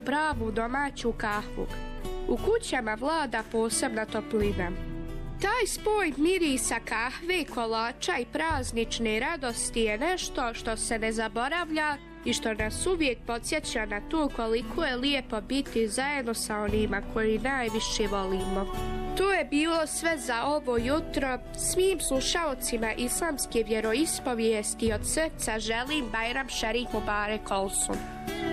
pravu domaću kahvu. U kućama vlada posebna toplina. Taj spoj mirisa kahve, kolača i praznične radosti je nešto što se ne zaboravlja i što nas uvijek podsjeća na to koliko je lijepo biti zajedno sa onima koji najviše volimo. To je bilo sve za ovo jutro. Svim slušaocima islamske vjeroispovijesti od srca želim Bajram Šerif Mubarek Olsun.